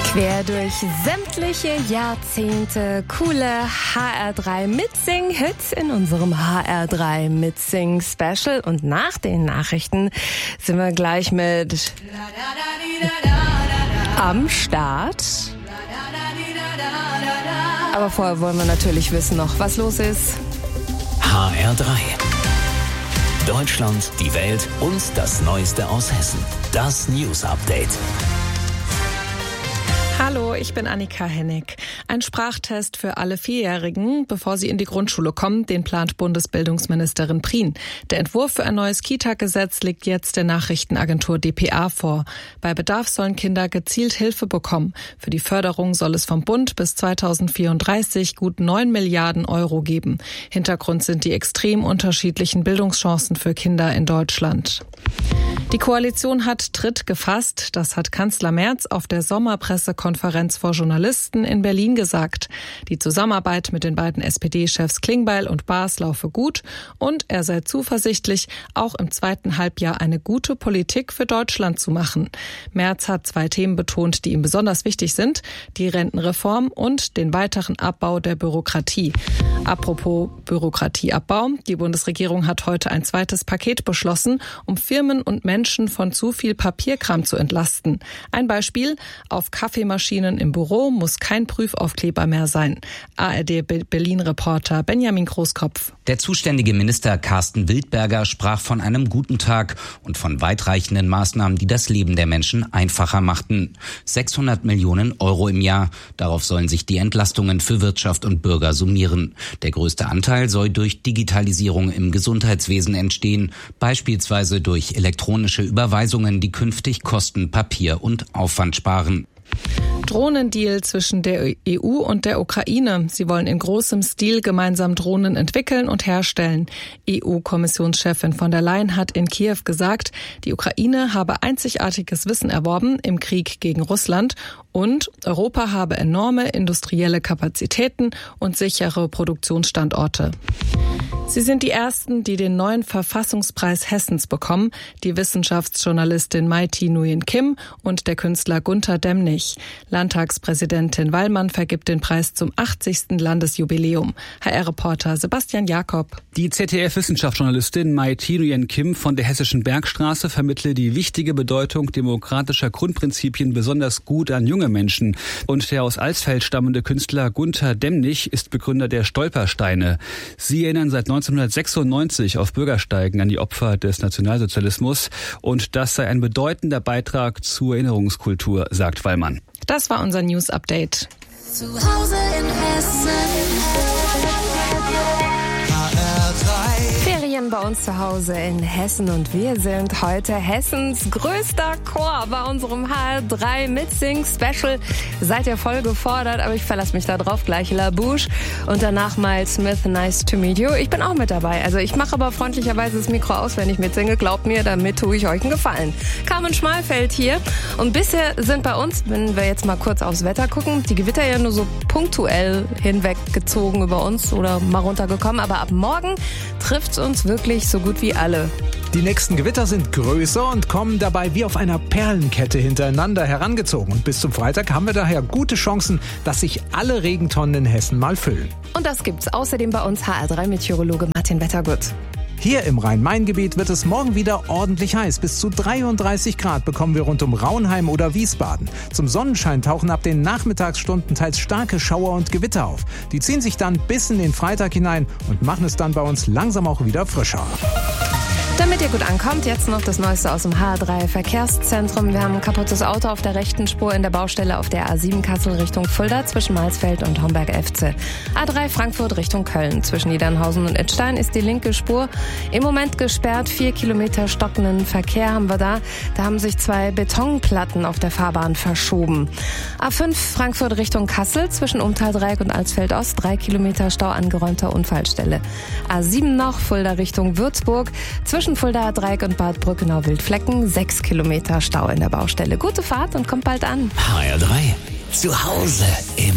Quer durch sämtliche Jahrzehnte coole HR3 Mitsing-Hits in unserem HR3 Mitsing-Special. Und nach den Nachrichten sind wir gleich mit am Start. Aber vorher wollen wir natürlich wissen noch, was los ist. HR3. Deutschland, die Welt und das Neueste aus Hessen. Das News Update. Hallo, ich bin Annika Hennig. Ein Sprachtest für alle Vierjährigen, bevor sie in die Grundschule kommen, den plant Bundesbildungsministerin Prien. Der Entwurf für ein neues Kita-Gesetz liegt jetzt der Nachrichtenagentur dpa vor. Bei Bedarf sollen Kinder gezielt Hilfe bekommen. Für die Förderung soll es vom Bund bis 2034 gut 9 Milliarden Euro geben. Hintergrund sind die extrem unterschiedlichen Bildungschancen für Kinder in Deutschland. Die Koalition hat Tritt gefasst, das hat Kanzler Merz auf der Sommerpressekonferenz vor Journalisten in Berlin gesagt. Die Zusammenarbeit mit den beiden SPD-Chefs Klingbeil und Baas laufe gut und er sei zuversichtlich, auch im zweiten Halbjahr eine gute Politik für Deutschland zu machen. Merz hat 2 Themen betont, die ihm besonders wichtig sind, die Rentenreform und den weiteren Abbau der Bürokratie. Apropos Bürokratieabbau, die Bundesregierung hat heute ein zweites Paket beschlossen, um Firmen und Menschen von zu viel Papierkram zu entlasten. Ein Beispiel: Auf Kaffeemaschinen im Büro muss kein Prüfaufkleber mehr sein. ARD-Berlin-Reporter Benjamin Großkopf. Der zuständige Minister Carsten Wildberger sprach von einem guten Tag und von weitreichenden Maßnahmen, die das Leben der Menschen einfacher machten. 600 Millionen Euro im Jahr. Darauf sollen sich die Entlastungen für Wirtschaft und Bürger summieren. Der größte Anteil soll durch Digitalisierung im Gesundheitswesen entstehen, beispielsweise durch elektronische Überweisungen, die künftig Kosten, Papier und Aufwand sparen. Drohnendeal zwischen der EU und der Ukraine. Sie wollen in großem Stil gemeinsam Drohnen entwickeln und herstellen. EU-Kommissionschefin von der Leyen hat in Kiew gesagt, die Ukraine habe einzigartiges Wissen erworben im Krieg gegen Russland und Europa habe enorme industrielle Kapazitäten und sichere Produktionsstandorte. Sie sind die Ersten, die den neuen Verfassungspreis Hessens bekommen, die Wissenschaftsjournalistin Mai-Thi Nguyen Kim und der Künstler Gunter Demnig. Landtagspräsidentin Wallmann vergibt den Preis zum 80. Landesjubiläum. HR-Reporter Sebastian Jakob. Die ZDF-Wissenschaftsjournalistin Mai-Thi Nguyen Kim von der Hessischen Bergstraße vermittle die wichtige Bedeutung demokratischer Grundprinzipien besonders gut an junge Menschen. Und der aus Alsfeld stammende Künstler Gunter Demnig ist Begründer der Stolpersteine. Sie erinnern seit 1996 auf Bürgersteigen an die Opfer des Nationalsozialismus. Und das sei ein bedeutender Beitrag zur Erinnerungskultur, sagt Wallmann. Das war unser News-Update. Zu Hause in Hessen. Ferien bei uns zu Hause in Hessen und wir sind heute Hessens größter Chor bei unserem HR3 Mitsing Special. Seid ihr voll gefordert, aber ich verlasse mich da drauf. Gleich La Bouche und danach Miles Smith, Nice to Meet You. Ich bin auch mit dabei. Also ich mache aber freundlicherweise das Mikro aus, wenn ich mitsinge. Glaubt mir, damit tue ich euch einen Gefallen. Carmen Schmalfeld hier und bisher sind bei uns, wenn wir jetzt mal kurz aufs Wetter gucken, die Gewitter ja nur so punktuell hinweggezogen über uns oder mal runtergekommen, aber ab morgen trifft's uns wirklich so gut wie alle. Die nächsten Gewitter sind größer und kommen dabei wie auf einer Perlenkette hintereinander herangezogen. Und bis zum Freitag haben wir daher gute Chancen, dass sich alle Regentonnen in Hessen mal füllen. Und das gibt's außerdem bei uns HR3-Meteorologe Martin Wettergut. Hier im Rhein-Main-Gebiet wird es morgen wieder ordentlich heiß. Bis zu 33 Grad bekommen wir rund um Raunheim oder Wiesbaden. Zum Sonnenschein tauchen ab den Nachmittagsstunden teils starke Schauer und Gewitter auf. Die ziehen sich dann bis in den Freitag hinein und machen es dann bei uns langsam auch wieder frischer. Damit ihr gut ankommt, jetzt noch das Neueste aus dem HR3 Verkehrszentrum. Wir haben ein kaputtes Auto auf der rechten Spur in der Baustelle auf der A7 Kassel Richtung Fulda zwischen Maisfeld und Homberg-Efze. A3 Frankfurt Richtung Köln. Zwischen Niedernhausen und Idstein ist die linke Spur im Moment gesperrt. 4 Kilometer stockenden Verkehr haben wir da. Da haben sich 2 Betonplatten auf der Fahrbahn verschoben. A5 Frankfurt Richtung Kassel zwischen Umtaldreieck und Alsfeld Ost. 3 Kilometer Stau angeräumter Unfallstelle. A7 noch Fulda Richtung Würzburg. Zwischen Fulda Dreieck und Bad Brückenau-Wildflecken 6 Kilometer Stau in der Baustelle. Gute Fahrt und kommt bald an. HR3. Zu Hause im